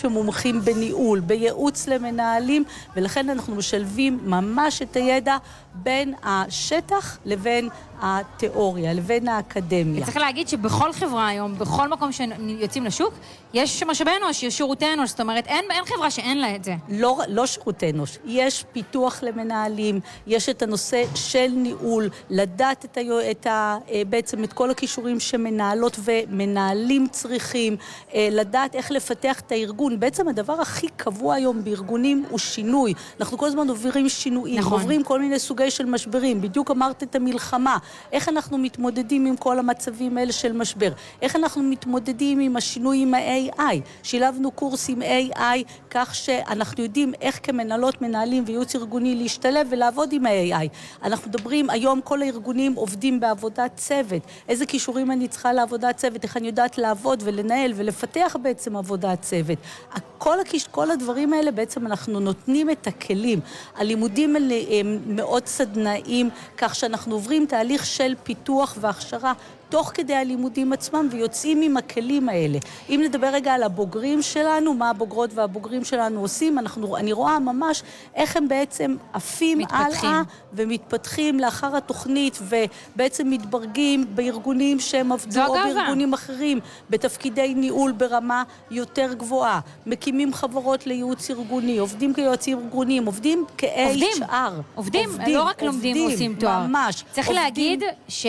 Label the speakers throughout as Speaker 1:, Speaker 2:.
Speaker 1: שמומחים בניהול, בייעוץ למנהלים, ולכן אנחנו משלבים ממש את הידע בין השטח לבין התיאוריה, לבין האקדמיה.
Speaker 2: צריך להגיד שבכל חברה היום, בכל מקום שיוצאים לשוק, יש משאבי אנוש, יש שירותי אנוש, זאת אומרת, אין חברה שאין לה את זה.
Speaker 1: לא שירותי אנוש, יש פיתוח למנהלים, יש את הנושא של ניהול, לדעת בעצם את כל הכישורים שמנהלות ומנהלים צריכים, לדעת איך לפתח את הארגון. בעצם הדבר הכי קבוע היום בארגונים הוא שינוי. אנחנו כל הזמן עוברים שינויים, נכון. עוברים כל מיני סוגי של משברים. בדיוק אמרת את המלחמה. איך אנחנו מתמודדים עם כל המצבים האלה של משבר? איך אנחנו מתמודדים עם השינוי עם ה-AI? שילבנו קורס עם AI, כך שאנחנו יודעים איך כמנהלות, מנהלים וייעוץ ארגוני להשתלב ולעבוד עם ה-AI. אנחנו מדברים, היום כל הארגונים עובדים בעבודת צוות. איזה כישורים אני צריכה לעבודת צוות? איך אני יודעת לעבוד ולנהל ולפתח בעצם עבודת צוות? כל הדברים האלה בעצם אנחנו נותנים את הכלים. הלימודים האלה הם מאוד סדנאים, כך שאנחנו עוברים תהליך של פיתוח והכשרה תוך כדי הלימודים עצמם, ויוצאים עם הכלים האלה. אם נדבר רגע על הבוגרים שלנו, מה הבוגרות והבוגרים שלנו עושים, אני רואה ממש איך הם בעצם עפים הלאה ומתפתחים לאחר התוכנית, ובעצם מתברגים בארגונים שהם עבדו או בארגונים אחרים, בתפקידי ניהול ברמה יותר גבוהה, מקימים חברות לייעוץ ארגוני, עובדים כיועצים ארגוניים, עובדים כ-HR.
Speaker 2: עובדים, לא רק לומדים ועושים תואר. ממש. צריך להגיד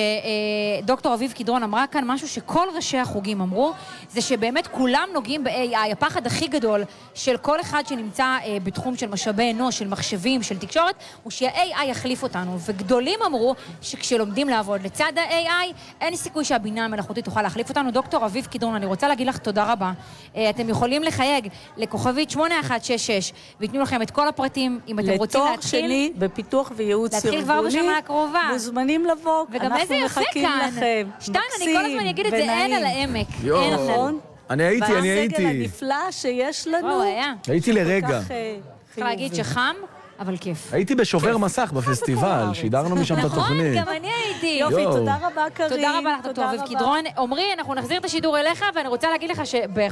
Speaker 2: שדוקטור אביב קדרון אמרה כאן משהו שכל ראשי החוגים אמרו, זה שבאמת כולם נוגעים ב-AI. הפחד הכי גדול של כל אחד שנמצא בתחום של משאבי אנוש, של מחשבים, של תקשורת, הוא שה-AI יחליף אותנו. וגדולים אמרו שכשלומדים לעבוד לצד ה-AI, אין סיכוי שהבינה המלאכותית תוכל להחליף אותנו. דוקטור אביב קדרון, אני רוצה להגיד לך תודה רבה. אתם יכולים לחייג לכוכבית 8166, ויתנו לכם את כל הפרטים, אם אתם רוצים להתחיל. לתואר שני
Speaker 1: בפיתוח וייעוץ ארגוני.
Speaker 2: להתחיל כבר בשנה הקרובה.
Speaker 1: מוזמנים לבוא.
Speaker 2: וגם איזה יפה כאן. שטיין, אני כל הזמן אגיד את זה, אין על העמק. אין נכון.
Speaker 3: אני הייתי.
Speaker 1: והסגל הנפלא שיש לנו.
Speaker 3: הייתי לרגע.
Speaker 2: צריך להגיד שחם, אבל כיף.
Speaker 3: הייתי בשובר מסך בפסטיבל, שידרנו משם את התוכנית.
Speaker 2: נכון, גם אני הייתי.
Speaker 1: יופי, תודה רבה קרין.
Speaker 2: תודה רבה לך, דוקטור אביב קדרון. עמרי, אנחנו נחזיר את השידור אליך, ואני רוצה להגיד לך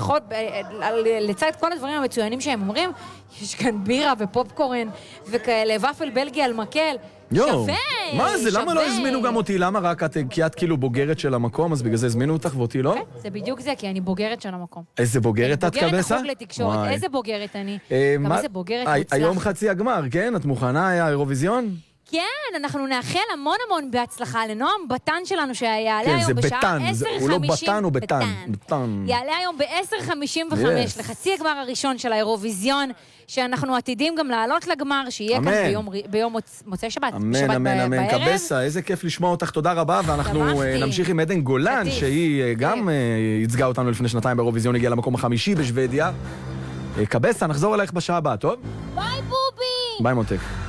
Speaker 2: שלצד כל הדברים המצוינים שהם אומרים, יש כאן בירה ופופקורן וכאלה, ופל בלגי על מקל. שווה!
Speaker 3: מה זה? למה לא הזמינו גם אותי? למה רק את, כי את כאילו בוגרת של המקום, אז בגלל זה הזמינו אותך ואותי לא?
Speaker 2: זה בדיוק זה, כי אני בוגרת של המקום.
Speaker 3: איזה בוגרת את, קבסה?
Speaker 2: בוגרת החוג לתקשורת. איזה בוגרת אני? גם איזה בוגרת מוצלח.
Speaker 3: היום חצי הגמר, כן? את מוכנה? היה אירוויזיון?
Speaker 2: כן, אנחנו נאחל המון המון בהצלחה לנועם בטן שלנו שיעלה היום בשעה 10:50.
Speaker 3: הוא לא בטן, הוא בטן.
Speaker 2: יעלה היום ב-10:55 לחצי הגמר הראשון של האירוויזיון, שאנחנו עתידים גם לעלות לגמר, שיהיה כאן ביום מוצאי שבת.
Speaker 3: אמן, אמן, אמן. קבסה, איזה כיף לשמוע אותך, תודה רבה, ואנחנו נמשיך עם עדן גולן, שהיא גם ייצגה אותנו לפני שנתיים באירוויזיון, הגיעה למקום החמישי בשוודיה. קבסה, נחזור אלייך בשעה הבאה, טוב?
Speaker 2: ביי בובי!
Speaker 3: ביי מותק.